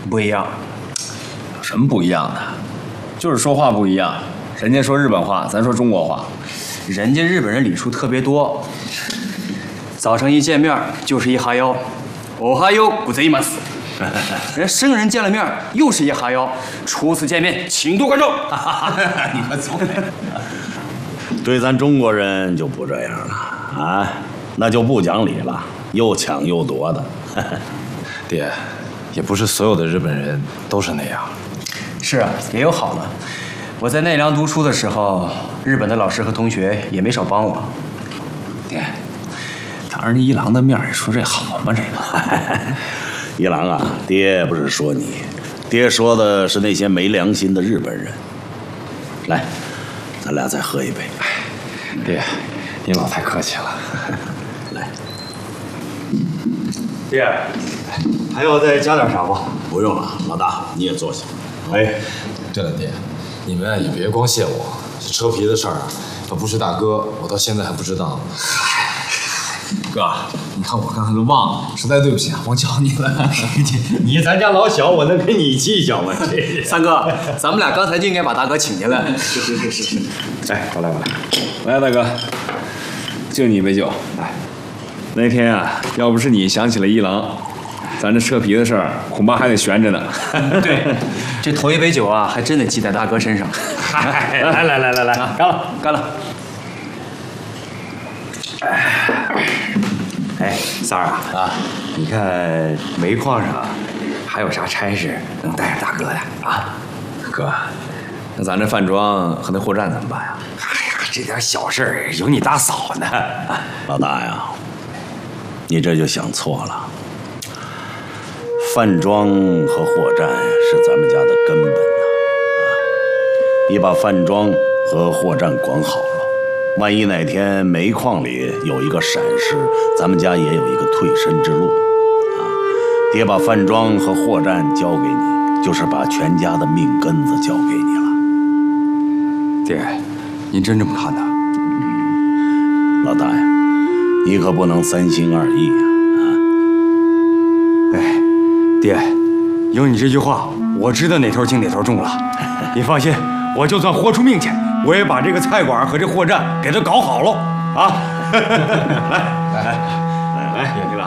不一样。 有什么不一样的？就是说话不一样，人家说日本话，咱说中国话。 人家日本人礼数特别多，早上一见面就是一哈腰，おはようございます。人生人见了面又是一哈腰，初次见面请多关照。 你个聪明。 对咱中国人就不这样了啊，那就不讲理了，又抢又夺的。 爹，也不是所有的日本人都是那样。 是啊，也有好的。我在奈良读书的时候，日本的老师和同学也没少帮我。 爹，当着那一郎的面说这好吗？这个一郎啊，爹不是说你，爹说的是那些没良心的日本人。来，咱俩再喝一杯。 爹，您老太客气了。 来， 爹，还要再加点啥不？ 不用了，老大你也坐下。 哎，对了，爹，你们也别光谢我，这车皮的事儿啊，要不是大哥，我到现在还不知道。 哥，你看我刚才都忘了，实在对不起啊，忘叫你了。 你咱家老小，我能跟你计较吗？ 三哥，咱们俩刚才就应该把大哥请进来。 是。哎，过来。 来，大哥，敬你一杯酒。来，那天啊，要不是你想起了一郎，咱这车皮的事儿恐怕还得悬着呢。 对，这头一杯酒啊，还真得记在大哥身上。 来， 干了。 哎，三儿啊，你看煤矿上还有啥差事能带着大哥的啊？ 哥，那咱这饭庄和那货站怎么办呀？ 哎呀，这点小事儿有你大嫂呢。 老大呀，你这就想错了。饭庄和货站是咱们家的根本呐，你把饭庄和货站管好了，万一哪天煤矿里有一个闪失，咱们家也有一个退身之路啊。爹把饭庄和货站交给你，就是把全家的命根子交给你了。 爹，您真这么看的？ 老大呀，你可不能三心二意啊！ 哎，爹，有你这句话，我知道哪头轻哪头重了。你放心，我就算豁出命去，我也把这个菜馆和这货站给它搞好了啊！来，你来。